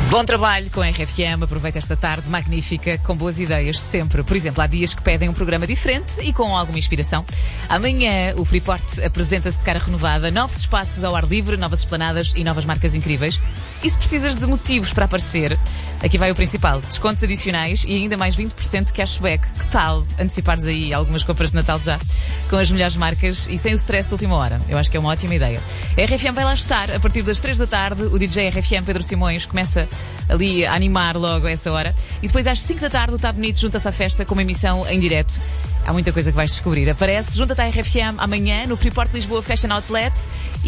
Bom trabalho com a RFM, aproveita esta tarde magnífica, com boas ideias sempre. Por exemplo, há dias que pedem um programa diferente e com alguma inspiração. Amanhã o Freeport apresenta-se de cara renovada, novos espaços ao ar livre, novas esplanadas e novas marcas incríveis. E se precisas de motivos para aparecer, aqui vai o principal, descontos adicionais e ainda mais 20% de cashback. Que tal antecipares aí algumas compras de Natal já, com as melhores marcas e sem o stress da última hora? Eu acho que é uma ótima ideia. A RFM vai lá estar a partir das 3 da tarde, o DJ RFM Pedro Simões começa ali a animar logo a essa hora. E depois às 5 da tarde o Tá Bonito junta-se à festa com uma emissão em direto. Há muita coisa que vais descobrir. Aparece, junta-te à RFM amanhã no Freeport Lisboa Fashion Outlet.